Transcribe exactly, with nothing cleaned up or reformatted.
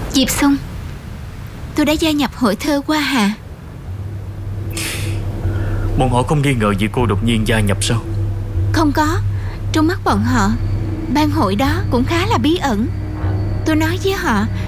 Diệp Xung, tôi đã gia nhập hội thơ Hoa Hạ. Bọn họ không nghi ngờ vì cô đột nhiên gia nhập sao? Không có. Trong mắt bọn họ, ban hội đó cũng khá là bí ẩn. Tôi nói với họ